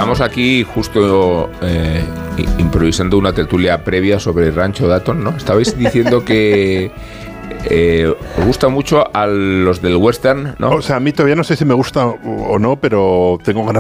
Estábamos aquí justo improvisando una tertulia previa sobre Rancho Dayton, ¿no? Estabais diciendo que os gusta mucho a los del western, ¿no? O sea, a mí todavía no sé si me gusta o no, pero tengo ganas